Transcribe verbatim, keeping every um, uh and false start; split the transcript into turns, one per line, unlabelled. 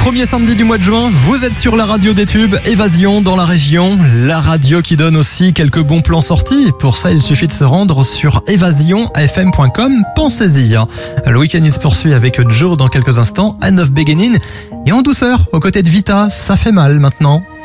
Premier samedi du mois de juin, vous êtes sur la radio des tubes, Évasion dans la région, la radio qui donne aussi quelques bons plans sortis. Pour ça, il suffit de se rendre sur évasion f m point com, pensez-y. Le week-end il se poursuit avec Joe dans quelques instants, Anne of Beginning, et en douceur, aux côtés de Vita, ça fait mal maintenant.